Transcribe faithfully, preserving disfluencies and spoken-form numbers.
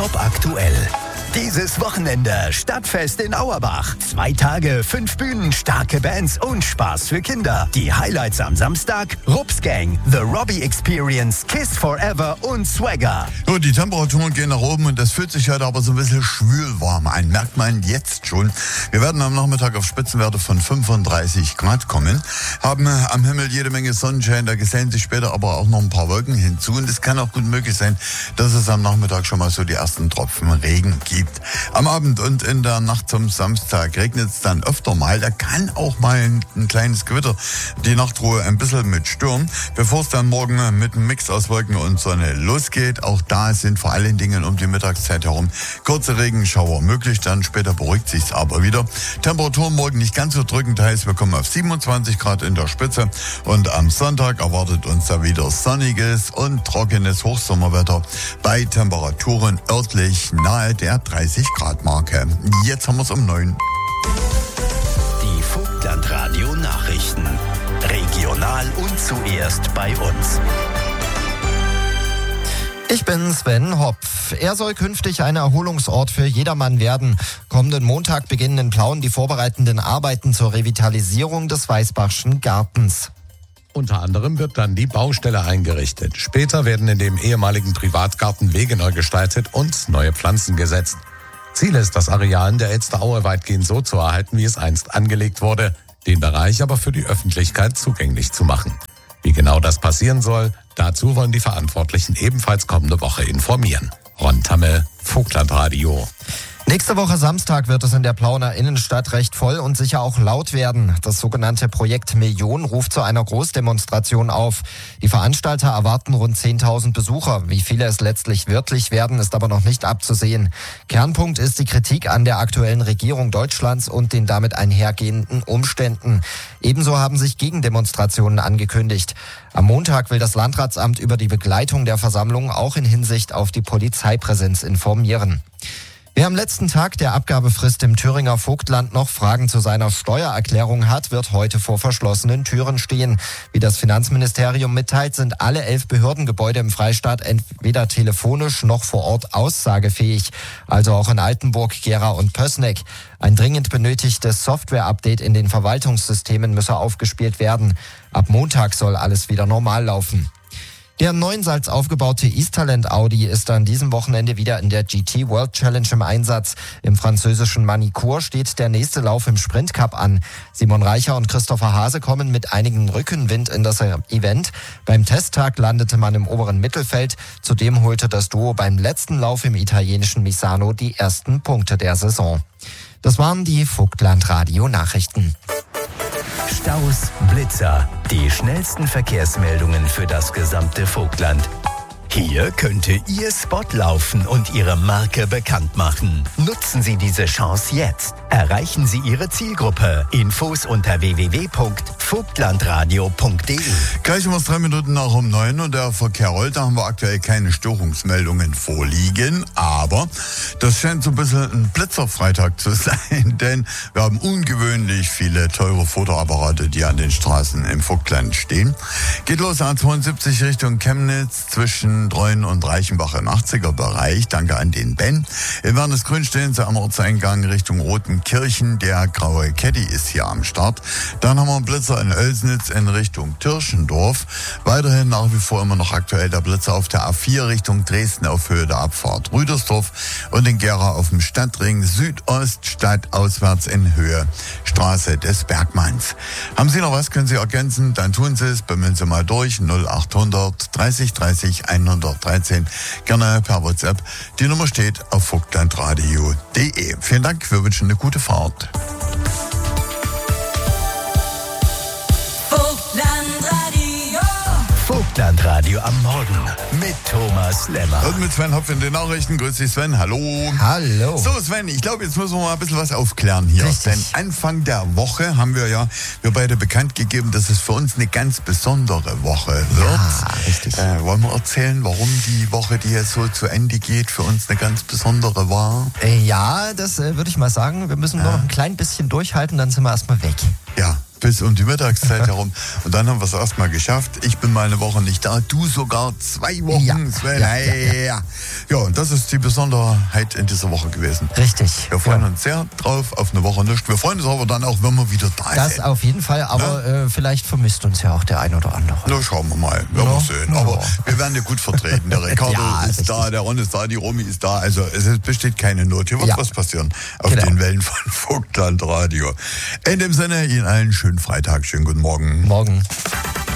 Top aktuell. Dieses Wochenende Stadtfest in Auerbach. Zwei Tage, fünf Bühnen, starke Bands und Spaß für Kinder. Die Highlights am Samstag: Rups Gang, The Robbie Experience, Kiss Forever und Swagger. So, die Temperaturen gehen nach oben und das fühlt sich heute aber so ein bisschen schwülwarm an. Merkt man jetzt schon. Wir werden am Nachmittag auf Spitzenwerte von fünfunddreißig Grad kommen. Haben am Himmel jede Menge Sonnenschein. Da gesellen sich später aber auch noch ein paar Wolken hinzu. Und es kann auch gut möglich sein, dass es am Nachmittag schon mal so die ersten Tropfen Regen gibt. Am Abend und in der Nacht zum Samstag regnet es dann öfter mal. Da kann auch mal ein, ein kleines Gewitter die Nachtruhe ein bisschen mit stören. Bevor es dann morgen mit einem Mix aus Wolken und Sonne losgeht, auch da sind vor allen Dingen um die Mittagszeit herum kurze Regenschauer möglich. Dann später beruhigt sich's aber wieder. Temperaturen morgen nicht ganz so drückend heiß. Wir kommen auf siebenundzwanzig Grad in der Spitze. Und am Sonntag erwartet uns da wieder sonniges und trockenes Hochsommerwetter bei Temperaturen örtlich nahe der dreißig Grad Marke. Jetzt haben wir es um neun. Die Vogtlandradio Nachrichten. Regional und zuerst bei uns. Ich bin Sven Hopf. Er soll künftig ein Erholungsort für jedermann werden. Kommenden Montag beginnen in Plauen die vorbereitenden Arbeiten zur Revitalisierung des Weißbachschen Gartens. Unter anderem wird dann die Baustelle eingerichtet. Später werden in dem ehemaligen Privatgarten Wege neu gestaltet und neue Pflanzen gesetzt. Ziel ist, das Areal in der Elsteraue weitgehend so zu erhalten, wie es einst angelegt wurde, den Bereich aber für die Öffentlichkeit zugänglich zu machen. Wie genau das passieren soll, dazu wollen die Verantwortlichen ebenfalls kommende Woche informieren. Ron Tamme, Vogtlandradio. Nächste Woche Samstag wird es in der Plauener Innenstadt recht voll und sicher auch laut werden. Das sogenannte Projekt Million ruft zu einer Großdemonstration auf. Die Veranstalter erwarten rund zehntausend Besucher. Wie viele es letztlich wirklich werden, ist aber noch nicht abzusehen. Kernpunkt ist die Kritik an der aktuellen Regierung Deutschlands und den damit einhergehenden Umständen. Ebenso haben sich Gegendemonstrationen angekündigt. Am Montag will das Landratsamt über die Begleitung der Versammlung auch in Hinsicht auf die Polizeipräsenz informieren. Wer am letzten Tag der Abgabefrist im Thüringer Vogtland noch Fragen zu seiner Steuererklärung hat, wird heute vor verschlossenen Türen stehen. Wie das Finanzministerium mitteilt, sind alle elf Behördengebäude im Freistaat entweder telefonisch noch vor Ort aussagefähig. Also auch in Altenburg, Gera und Pößneck. Ein dringend benötigtes Software-Update in den Verwaltungssystemen müsse aufgespielt werden. Ab Montag soll alles wieder normal laufen. Der in Neuensalz aufgebaute Easterland Audi ist an diesem Wochenende wieder in der G T World Challenge im Einsatz. Im französischen Manicourt steht der nächste Lauf im Sprint Cup an. Simon Reicher und Christopher Hase kommen mit einigem Rückenwind in das Event. Beim Testtag landete man im oberen Mittelfeld. Zudem holte das Duo beim letzten Lauf im italienischen Misano die ersten Punkte der Saison. Das waren die Vogtlandradio-Nachrichten. Staus, Blitzer, die schnellsten Verkehrsmeldungen für das gesamte Vogtland. Hier könnte Ihr Spot laufen und Ihre Marke bekannt machen. Nutzen Sie diese Chance jetzt. Erreichen Sie Ihre Zielgruppe. Infos unter w w w punkt vogtlandradio punkt d e. Gleich um drei Minuten nach um neun und der Verkehr rollt. Da haben wir aktuell keine Störungsmeldungen vorliegen. Aber das scheint so ein bisschen ein Blitzerfreitag zu sein, denn wir haben ungewöhnlich viele teure Fotoapparate, die an den Straßen im Vogtland stehen. Geht los A zweiundsiebzig Richtung Chemnitz zwischen Dreuen und Reichenbach im achtziger Bereich. Danke an den Ben. In Wernesgrün stehen Sie am Ortseingang Richtung Rotenkirchen. Der graue Caddy ist hier am Start. Dann haben wir einen Blitzer in Oelsnitz in Richtung Tirschendorf. Weiterhin nach wie vor immer noch aktuell der Blitzer auf der A vier Richtung Dresden auf Höhe der Abfahrt Rüdersdorf und in Gera auf dem Stadtring Südost stadtauswärts in Höhe Straße des Bergmanns. Haben Sie noch was? Können Sie ergänzen? Dann tun Sie es. Bimmeln Sie mal durch. null achthundert dreißig dreißig hundertdreizehn. Gerne per WhatsApp. Die Nummer steht auf vogtlandradio punkt d e. Vielen Dank. Wir wünschen eine gute Fahrt. Vogtlandradio am Morgen mit Thomas Lemmer. Und mit Sven Hopf in den Nachrichten. Grüß dich, Sven. Hallo. Hallo. So, Sven, ich glaube, jetzt müssen wir mal ein bisschen was aufklären hier. Richtig. Denn Anfang der Woche haben wir ja, wir beide bekannt gegeben, dass es für uns eine ganz besondere Woche wird. Ja, richtig. Äh, wollen wir erzählen, warum die Woche, die jetzt so zu Ende geht, für uns eine ganz besondere war? Äh, ja, das äh, würde ich mal sagen. Wir müssen Ja. nur noch ein klein bisschen durchhalten, dann sind wir erstmal weg. Ja, bis um die Mittagszeit herum. Und dann haben wir es erstmal geschafft. Ich bin mal eine Woche nicht da, du sogar zwei Wochen. Ja. Sven. Ja, Ja, ja, ja. ja, und das ist die Besonderheit in dieser Woche gewesen. Richtig. Wir freuen ja. uns sehr drauf auf eine Woche nicht. Wir freuen uns aber dann auch, wenn wir wieder da Das sind. auf jeden Fall, aber äh, vielleicht vermisst uns ja auch der ein oder andere. Na, schauen wir mal. Wir Ja. werden sehen. Aber Ja. wir werden ja gut vertreten. Der Ricardo Ja, ist richtig. da, der Ron ist da, die Romy ist da. Also es besteht keine Not. Hier wird Ja. was passieren auf Genau. den Wellen von Vogtland Radio. In dem Sinne, Ihnen allen schönen Freitag, schönen guten Morgen. Morgen.